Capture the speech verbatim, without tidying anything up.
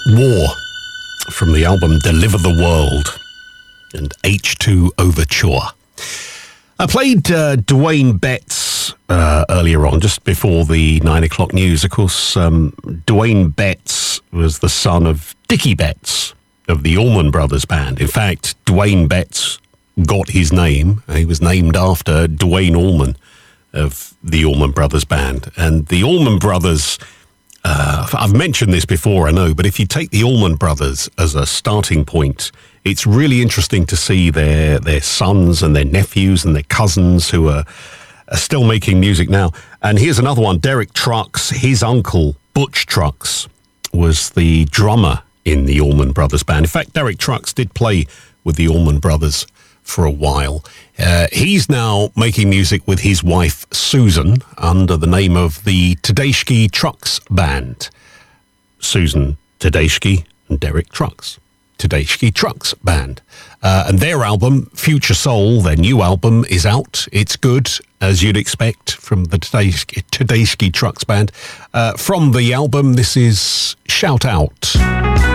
War from the album Deliver the World and H two Overture. I played uh, Duane Betts uh, earlier on, just before the nine o'clock news. Of course, um, Duane Betts was the son of Dickie Betts of the Allman Brothers Band. In fact, Duane Betts got his name. He was named after Duane Allman of the Allman Brothers Band. And the Allman Brothers, uh, I've mentioned this before, I know, but if you take the Allman Brothers as a starting point, it's really interesting to see their their sons and their nephews and their cousins who are, are still making music now. And here's another one, Derek Trucks. His uncle, Butch Trucks, was the drummer in the Allman Brothers Band. In fact, Derek Trucks did play with the Allman Brothers for a while. Uh, he's now making music with his wife, Susan, under the name of the Tedeschi Trucks Band. Susan Tedeschi and Derek Trucks. Tedeschi Trucks Band. Uh, and their album, Future Soul, their new album, is out. It's good, as you'd expect from the Tedeschi, Tedeschi Trucks Band. Uh, from the album, this is Shout Out.